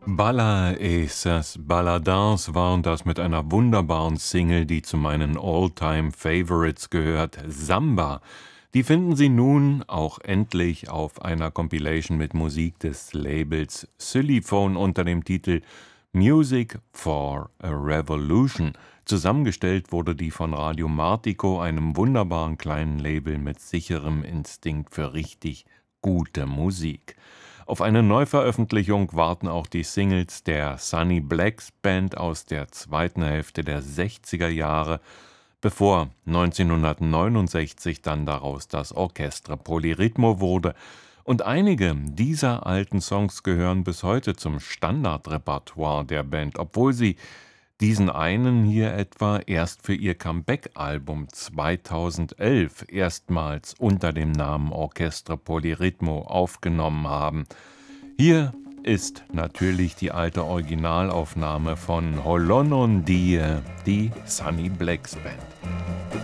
Balla Esas Balladins waren das mit einer wunderbaren Single, die zu meinen All-Time-Favorites gehört, Samba. Die finden Sie nun auch endlich auf einer Compilation mit Musik des Labels Xylophone unter dem Titel Music for a Revolution. Zusammengestellt wurde die von Radio Martico, einem wunderbaren kleinen Label mit sicherem Instinkt für richtig gute Musik. Auf eine Neuveröffentlichung warten auch die Singles der Sunny Blacks Band aus der zweiten Hälfte der 60er Jahre, bevor 1969 dann daraus das Orchestre Polirritmo wurde. Und einige dieser alten Songs gehören bis heute zum Standardrepertoire der Band, obwohl sie diesen einen hier etwa erst für ihr Comeback-Album 2011 erstmals unter dem Namen Orchestre Polirritmo aufgenommen haben. Hier ist natürlich die alte Originalaufnahme von Holonon Die, die Sunny Blacks Band.